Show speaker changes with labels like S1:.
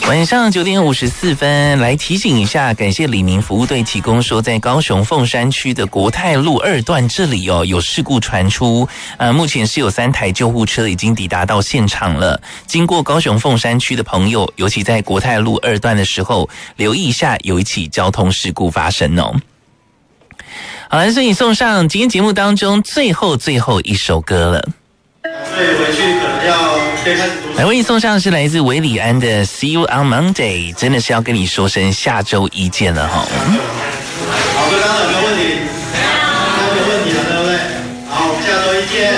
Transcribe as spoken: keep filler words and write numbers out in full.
S1: 晚上九点五十四分，来提醒一下，感谢李明服务队提供说，在高雄凤山区的国泰路二段这里哦，有事故传出，呃，目前是有三台救护车已经抵达到现场了。经过高雄凤山区的朋友，尤其在国泰路二段的时候，留意一下，有一起交通事故发生哦。好了，所以送上今天节目当中最后最后一首歌了。
S2: 所以回去可能要可以开始读。
S1: 来为你送上是来自韦礼安的 See You on Monday， 真的是要跟你说声下周一见了哈。
S2: 好，各位刚刚有没有问题？没有，没有问题了，对不对？好，下周一见。